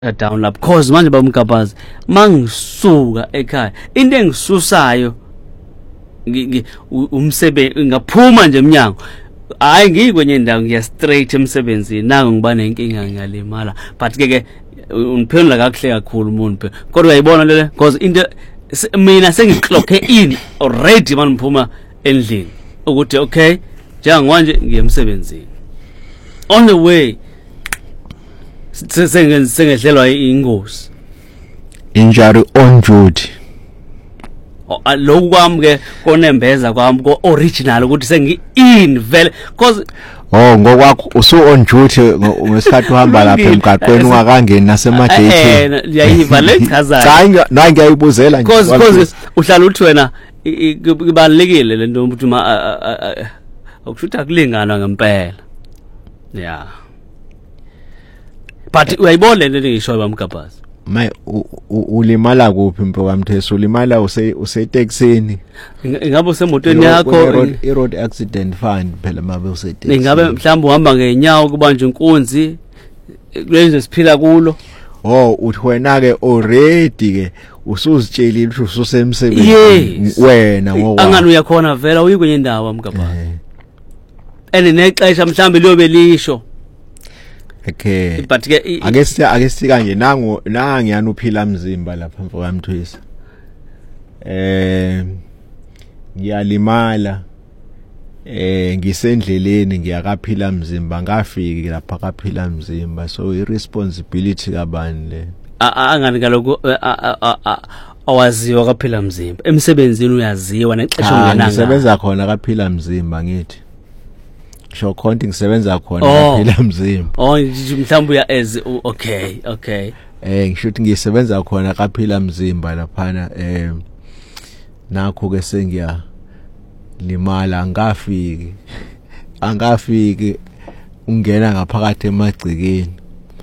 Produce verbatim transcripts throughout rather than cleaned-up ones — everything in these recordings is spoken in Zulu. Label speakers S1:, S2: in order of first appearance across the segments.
S1: down lapho cause manje bamgabazi mangisuka ekhaya into engisusayo umsebenzi ngaphuma nje eminyango hayi ngikwenye indawo ngiya straight emsebenzini nangu ngiba nenkinga ngiyalimala but ke ke uniphendula kahle kakhulu umuntu kodwa uyayibona lele because into mina sengiclocke in already manje ngiphuma endlini ukuthi okay njenganje ngiye emsebenzini on the way sengehlelwa ingozi
S2: injury on duty
S1: lokhu kwami ke konembeza kwami ko original ukuthi sengi in vele because
S2: oh ngokwakho usu on duty ngesikhathi uhamba lapha emgaqweni ungakangeni nasemagate
S1: eh yayiva lechazayo
S2: cha na ngiyayibuzela
S1: nje because because uhlala uthi wena kubalekile lento ukuthi ma ukushutha kulingana ngempela yeah but uyayibona lento ngisho bamgabazi
S2: may ulimala kuphi mpokamtheso ulimala use useteksini
S1: ingabe usemotweni yakho
S2: i road accident fund phela mabe useteksini
S1: ingabe mhlawumbe uhamba ngenyawo kubanje inkunzi kulenze siphila kulo
S2: oh uthi wena ke already ke usuzitshelile ukuthi ususemsebenzini wena ngoba
S1: angani uyakhona vela uyikwenye indawo bamgabazi ene nexesha mhlawumbe liyobe lisho
S2: okay
S1: but ke
S2: ake sithi ake sithi kanje nangu nangi yana uphila mzimba lapha mfokamthwisa eh ngiyalimala eh ngisendleleni ngiyakaphila mzimba ngafiki lapha kaphila mzimba so i responsibility kabani le
S1: angani kaloko awaziwa kaphila mzimba emsebenzini uyaziwa nexesha ungenanga
S2: ngisebenza khona kaphila mzimba ngithi sho konti ngisebenza khona kaphila mzimba
S1: oh mhlawumbe ya as okay okay
S2: eh ngishuthi ngisebenza khona kaphila mzimba laphana eh nakho ke sengiya limala ngafiki angafiki ungena ngaphakathi emagcikeni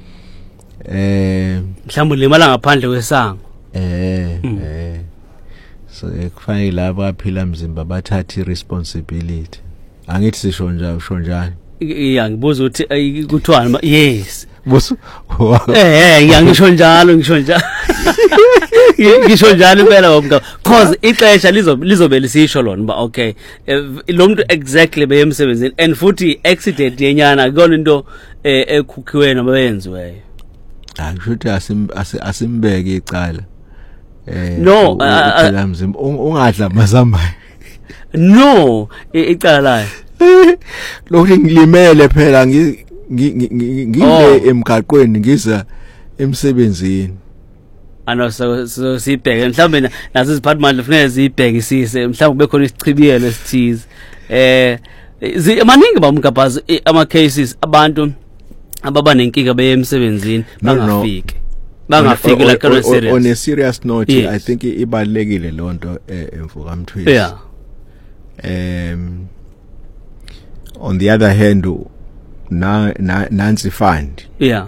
S2: eh
S1: mhlawumbe limala ngaphandle kwesango
S2: eh eh so kufanele labo kaphila mzimba bathathe responsibility angithi sisho njalo usho njalo
S1: iya ngibuza ukuthi kuthwana yes
S2: busu
S1: eh eh ngisho njalo ngisho njalo ngisho njalo impela womka cause ixesha lizobe lizobe lisisho lona ba okay lo muntu exactly beyemsebenzini and futhi accident yenyana akuyona into ekhukhiwe noma benziweyo
S2: akushuthi asimbeke icala eh
S1: no
S2: phela mzimba ungadla mazamba
S1: no icala layo
S2: lokho ngilimele phela ngi ngile emgaqweni ngiza emsebenzini
S1: ano so so sibheke mhlawumbe nazo iziphathimandla kufanele zibhekisise mhlawumbe bekhona isichibiyelo esithize eh maningi bamgabazi ama cases abantu ababa nenkinga beye emsebenzini bangafiki bangafiki la kana serious
S2: on a serious note yes. I think ibalekile lonto emfukamthwisi
S1: yeah
S2: um on the other hand na nansi fund
S1: yeah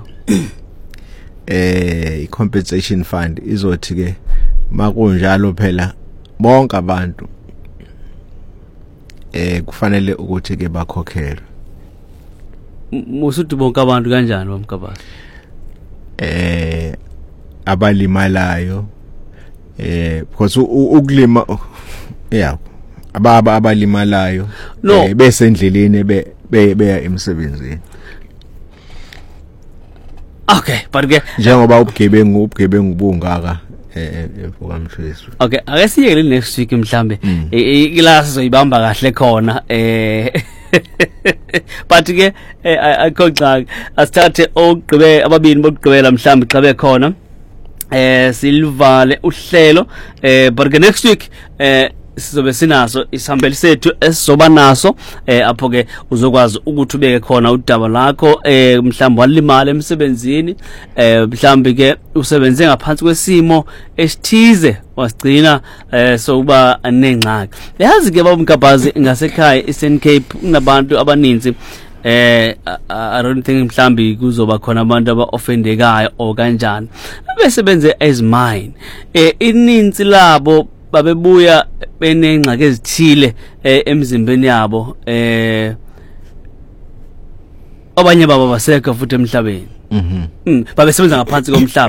S2: eh compensation fund izothi ke makunjalo phela bonke abantu eh kufanele ukuthi ke bakhokhelwe
S1: musuthi bonke abantu kanjani bamgabazi
S2: eh abalimalayo eh because ukulima yeah ababa abalimalayo
S1: no.
S2: bese endleleni be beya emsebenzini
S1: okay but ke
S2: njengoba ubugebengu ubugebengu bungaka efukamthweso
S1: okay ake siyeke next week mhlambe iklasi zoyibamba kahle khona eh but ke akhoxa asithathe ogqibe ababini bokugqibela mhlambe xa bekhona eh silivale uhlelo eh but next week eh sizobe sinaso isihambeli sethu esizoba naso eh apho ke uzokwazi ukuthi ubeke khona udaba lakho eh mhlawumbe walimala emsebenzini eh mhlawumbe ke usebenze ngaphansi kwesimo esithize wasigcina eh sokuba anengxaki yazi ke babamgabazi ngasekhaya eSouthern Cape kunabantu abaninzi eh I don't think mhlambi kuzoba khona abantu aba offendekayo o kanjani besebenze as mine eh ininzi labo babebuya benengxaki ezithile emzimbeni yabo eh abanye baba basekho futhi emhlabeni
S2: Mhm.
S1: Mm, babesebenza ngaphansi komhlaba.